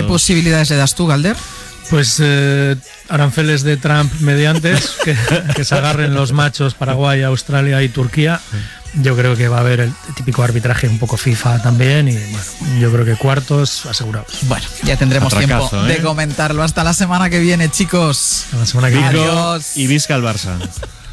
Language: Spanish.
posibilidades le das tú, Galder? Pues aranceles de Trump mediantes, que se agarren los machos Paraguay, Australia y Turquía. Yo creo que va a haber el típico arbitraje un poco FIFA también y bueno, yo creo que cuartos asegurados. Bueno, ya tendremos Atracazo, tiempo de comentarlo. Hasta la semana que viene, chicos. Hasta la semana que viene. Adiós. Y visca el Barça.